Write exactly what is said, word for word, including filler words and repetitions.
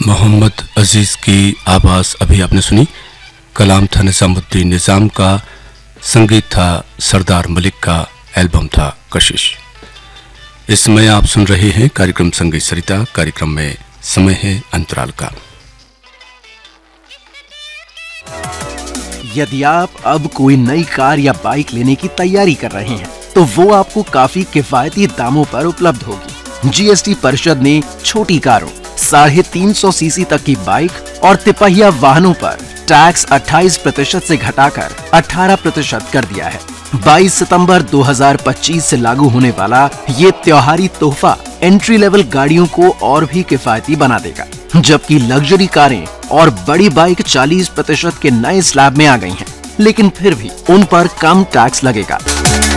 मोहम्मद अजीज की आवाज़ अभी आपने सुनी। कलाम था निज़ामुद्दीन निज़ाम का, संगीत था सरदार मलिक का, एल्बम था कशिश। इस समय आप सुन रहे हैं कार्यक्रम संगीत सरिता। कार्यक्रम में समय है अंतराल का। यदि आप अब कोई नई कार या बाइक लेने की तैयारी कर रहे हैं तो वो आपको काफी किफायती दामों पर उपलब्ध होगी। जीएसटी परिषद ने छोटी कारों, साढ़े तीन सौ सीसी तक की बाइक और तिपहिया वाहनों पर टैक्स अट्ठाईस प्रतिशत से घटाकर अठारह प्रतिशत कर दिया है। बाईस सितंबर दो हज़ार पच्चीस से लागू होने वाला ये त्योहारी तोहफा एंट्री लेवल गाड़ियों को और भी किफायती बना देगा, जबकि लग्जरी कारें और बड़ी बाइक चालीस प्रतिशत के नए स्लैब में आ गई हैं, लेकिन फिर भी उन पर कम टैक्स लगेगा।